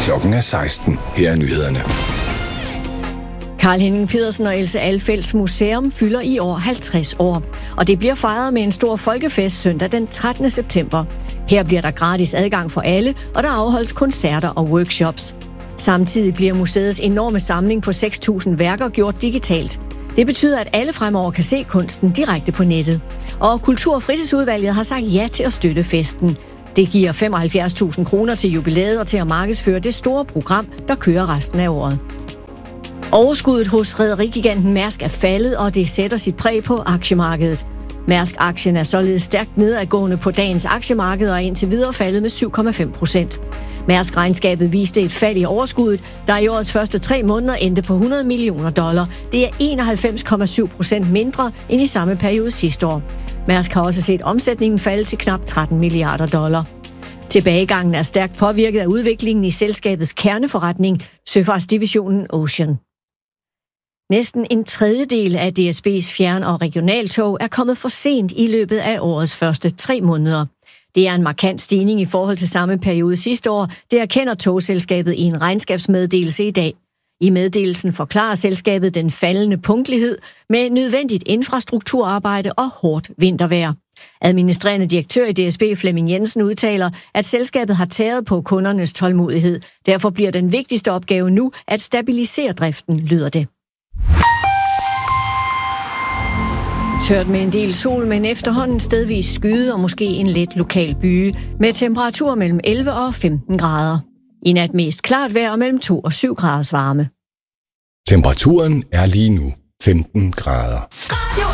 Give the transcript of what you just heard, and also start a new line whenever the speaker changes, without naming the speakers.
Klokken er 16. Her er nyhederne.
Carl Henning Pedersen og Else Alfelds Museum fylder i år 50 år, og det bliver fejret med en stor folkefest søndag den 13. september. Her bliver der gratis adgang for alle, og der afholdes koncerter og workshops. Samtidig bliver museets enorme samling på 6.000 værker gjort digitalt. Det betyder, at alle fremover kan se kunsten direkte på nettet. Og Kultur- og Fritidsudvalget har sagt ja til at støtte festen. Det giver 75.000 kroner til jubilæet og til at markedsføre det store program, der kører resten af året. Overskuddet hos rederigiganten Mærsk er faldet, og det sætter sit præg på aktiemarkedet. Mærsk-aktien er således stærkt nedadgående på dagens aktiemarked og er indtil videre faldet med 7,5%. Mærsk-regnskabet viste et fald i overskuddet, der i årets første 3 måneder endte på $100 millioner. Det er 91,7% mindre end i samme periode sidste år. Mærsk har også set omsætningen falde til knap $13 milliarder. Tilbagegangen er stærkt påvirket af udviklingen i selskabets kerneforretning, søfartsdivisionen Ocean. Næsten en tredjedel af DSB's fjern- og regionaltog er kommet for sent i løbet af årets første 3 måneder. Det er en markant stigning i forhold til samme periode sidste år, det erkender togselskabet i en regnskabsmeddelelse i dag. I meddelelsen forklarer selskabet den faldende punktlighed med nødvendigt infrastrukturarbejde og hårdt vintervejr. Administrerende direktør i DSB Flemming Jensen udtaler, at selskabet har tæret på kundernes tålmodighed. Derfor bliver den vigtigste opgave nu at stabilisere driften, lyder det. Tørt med en del sol, men efterhånden stedvis skyde og måske en let lokal byge, med temperaturer mellem 11 og 15 grader. I nat mest klart vejr mellem 2 og 7 graders varme.
Temperaturen er lige nu 15 grader.
Radio